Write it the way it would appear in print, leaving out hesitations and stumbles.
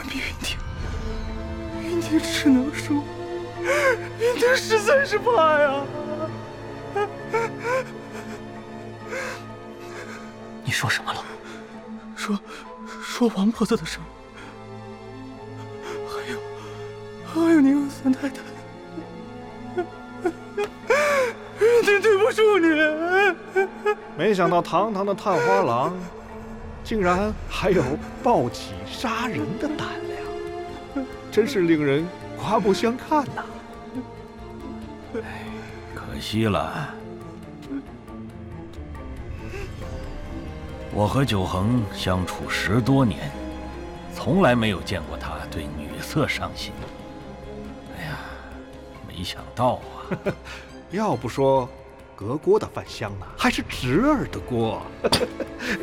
比云婷只能说，云婷实在是怕呀。 你说什么了？ 说王婆子的事，还有您和三太太。云婷对不住你。 没想到堂堂的探花郎，竟然还有抱起杀人的胆量，真是令人刮目相看呐！ 可惜了，我和九恒相处10多年，从来没有见过他对女色上心。哎呀，没想到啊！ 要不说隔锅的饭香呢，还是侄儿的锅。